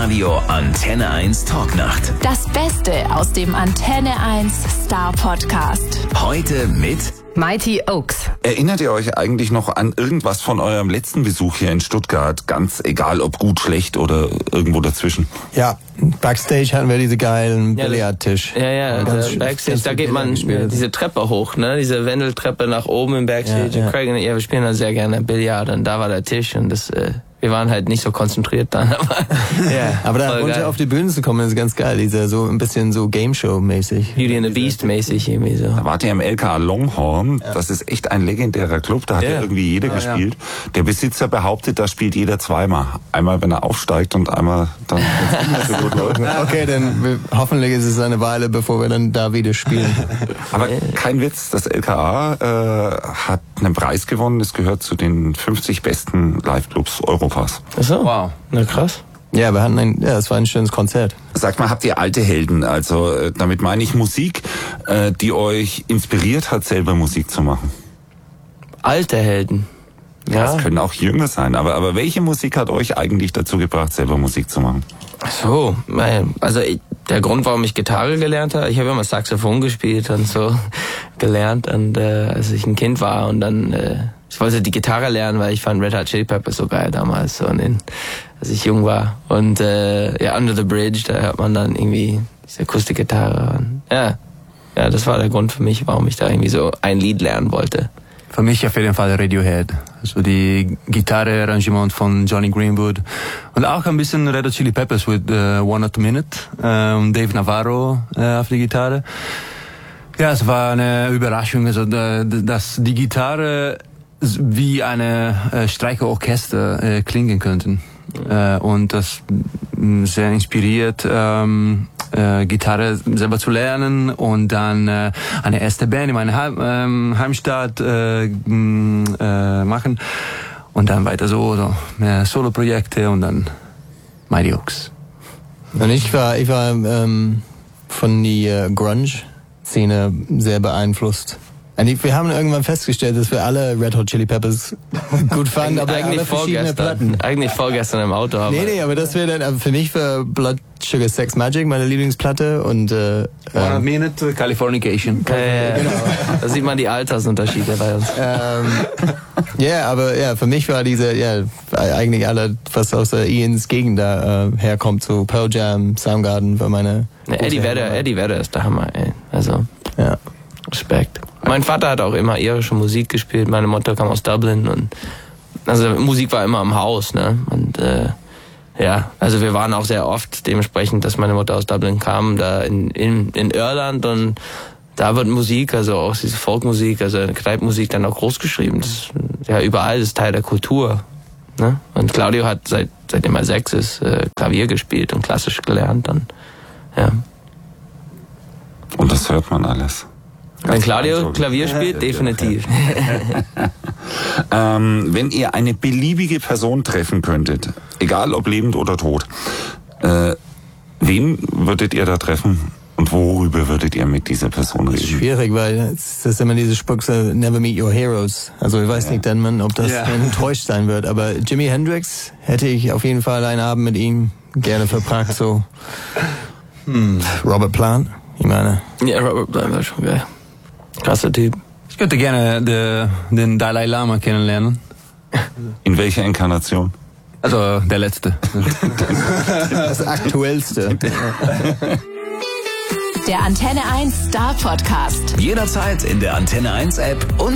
Live-Radio Antenne 1 Talknacht. Das Beste aus dem Antenne 1 Star Podcast. Heute mit Mighty Oaks. Erinnert ihr euch eigentlich noch an irgendwas von eurem letzten Besuch hier in Stuttgart? Ganz egal, ob gut, schlecht oder irgendwo dazwischen. Ja, Backstage hatten wir diese geilen Billardtisch. Ja, Backstage, da geht man diese Treppe hoch, ne? Diese Wendeltreppe nach oben im Backstage. Ja. Craig und ich, wir spielen da sehr gerne Billard und da war der Tisch und das, wir waren halt nicht so konzentriert dann, aber da runter auf die Bühne zu kommen, ist ganz geil. Dieser so ein bisschen so Game Show mäßig. Beauty and the Beast mäßig irgendwie so. Da wart ihr im LKA Longhorn. Ja. Das ist echt ein legendärer Club. Da hat ja irgendwie jeder gespielt. Ja. Der Besitzer behauptet, da spielt jeder zweimal. Einmal, wenn er aufsteigt und einmal dann, wenn es so gut läuft. Okay, dann hoffentlich ist es eine Weile, bevor wir dann da wieder spielen. Aber kein Witz, das LKA hat einen Preis gewonnen. Es gehört zu den 50 besten Live-Clubs Europas. Ach so. Wow. Na krass. Ja, wir hatten es war ein schönes Konzert. Sagt mal, habt ihr alte Helden? Also damit meine ich Musik, die euch inspiriert hat, selber Musik zu machen. Alte Helden? Ja, es können auch jünger sein. Aber welche Musik hat euch eigentlich dazu gebracht, selber Musik zu machen? Ach so, also der Grund, warum ich Gitarre gelernt habe, ich habe immer Saxophon gespielt und so gelernt, und als ich ein Kind war und dann ich wollte die Gitarre lernen, weil ich fand Red Hot Chili Peppers so geil damals, so als ich jung war. Und Under the Bridge, da hört man dann irgendwie diese Akustikgitarre. Und, ja, das war der Grund für mich, warum ich da irgendwie so ein Lied lernen wollte. Für mich auf jeden Fall Radiohead. Also die Gitarre-Arrangement von Johnny Greenwood. Und auch ein bisschen Red Hot Chili Peppers mit One Not a Minute. Dave Navarro auf die Gitarre. Ja, es war eine Überraschung, also dass die Gitarre wie eine Streicherorchester klingen könnten. Und das sehr inspiriert, Gitarre selber zu lernen und dann eine erste Band in meiner Heimstadt machen und dann weiter so mehr Solo-Projekte und dann Mighty Oaks. Und ich war von der Grunge-Szene sehr beeinflusst. Wir haben irgendwann festgestellt, dass wir alle Red Hot Chili Peppers gut fanden, aber eigentlich alle verschiedene Platten. Eigentlich vorgestern im Auto. Aber Nee, aber das wäre dann für mich für Blood Sugar Sex Magic meine Lieblingsplatte und One Minute Californication. Genau. Da sieht man die Altersunterschiede bei uns. Aber für mich war eigentlich alle, was aus der Ians Gegend da herkommt, so Pearl Jam, Soundgarden war meine... Eddie Vedder ist der Hammer, ey. Also, Respekt. Mein Vater hat auch immer irische Musik gespielt, meine Mutter kam aus Dublin und also Musik war immer im Haus, ne? Und also wir waren auch sehr oft dementsprechend, dass meine Mutter aus Dublin kam, da in Irland, und da wird Musik, also auch diese Folkmusik, also Kneipenmusik dann auch groß geschrieben. Das ist überall, das ist Teil der Kultur, ne? Und Claudio hat seitdem er 6 ist Klavier gespielt und klassisch gelernt dann. Ja. Und das hört man alles. Wenn Claudio Klavier spielt, definitiv. Wenn ihr eine beliebige Person treffen könntet, egal ob lebend oder tot, wen würdet ihr da treffen und worüber würdet ihr mit dieser Person reden? Das ist schwierig, weil das ist immer diese Spruchse, never meet your heroes. Also ich weiß nicht, dann ob das enttäuscht sein wird, aber Jimi Hendrix hätte ich auf jeden Fall einen Abend mit ihm gerne verbracht, so. Robert Plant, ich meine. Ja, Robert Plant war schon geil. Krasser Typ. Ich könnte gerne den Dalai Lama kennenlernen. In welcher Inkarnation? Also der letzte. Das aktuellste. Der Antenne 1 Star Podcast. jederzeit in der Antenne 1 App und